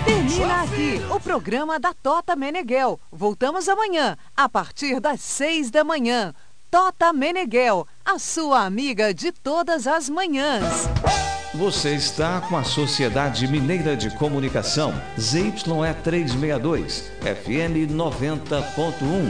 Termina aqui o programa da Tota Meneghel. Voltamos amanhã, a partir das 6 da manhã. Tota Meneghel, a sua amiga de todas as manhãs. Você está com a Sociedade Mineira de Comunicação, ZYE 362, FM 90.1.